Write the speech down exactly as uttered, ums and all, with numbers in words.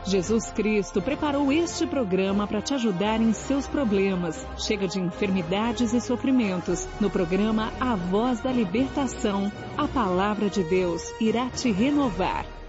Jesus Cristo preparou este programa para te ajudar em seus problemas. Chega de enfermidades e sofrimentos. No programa A Voz da Libertação, a Palavra de Deus irá te renovar.